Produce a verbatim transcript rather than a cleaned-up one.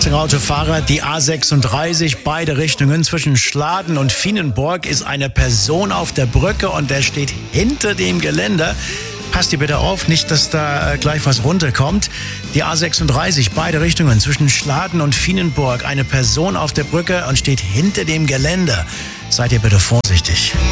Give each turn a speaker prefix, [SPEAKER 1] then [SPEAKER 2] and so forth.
[SPEAKER 1] Achtung Autofahrer, die A sechsunddreißig, beide Richtungen zwischen Schladen und Vienenburg ist eine Person auf der Brücke und der steht hinter dem Geländer. Passt ihr bitte auf, nicht, dass da gleich was runterkommt. Die A sechsunddreißig, beide Richtungen zwischen Schladen und Vienenburg, eine Person auf der Brücke und steht hinter dem Geländer. Seid ihr bitte vorsichtig.